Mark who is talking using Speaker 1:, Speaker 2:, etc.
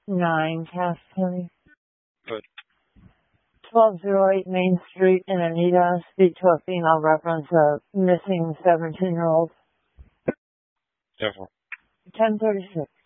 Speaker 1: 9 Cass County.
Speaker 2: Good.
Speaker 1: 1208 Main Street in Anita. Speak to a female reference of missing 17-year-old.
Speaker 2: Careful.
Speaker 1: 1036.